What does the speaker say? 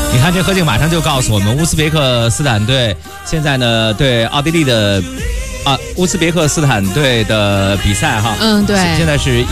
你看这何静马上就告诉我们，乌兹别克斯坦队现在呢对奥地利的乌兹别克斯坦队的比赛哈， 对， 现在是